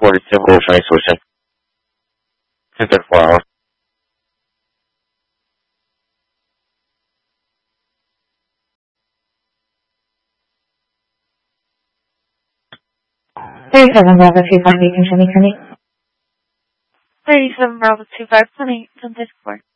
47 Ocean Solution. Center 4 hours. Thirty-seven Bravo 25 Beacon, Jimmy Kenny. 37 Bravo 25, Sunny, Sunset 4.